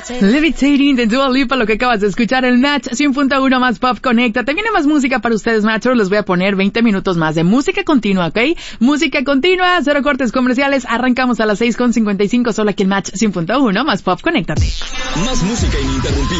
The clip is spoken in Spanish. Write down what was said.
Levitating de Dua Lipa, lo que acabas de escuchar, el Match 100.1 más Pop Conéctate. Viene más música para ustedes, Matchers. Les voy a poner 20 minutos más de música continua, ¿ok? Música continua, cero cortes comerciales. Arrancamos a las 6:55, solo aquí en Match 100.1 más Pop Conéctate. Más música ininterrumpida.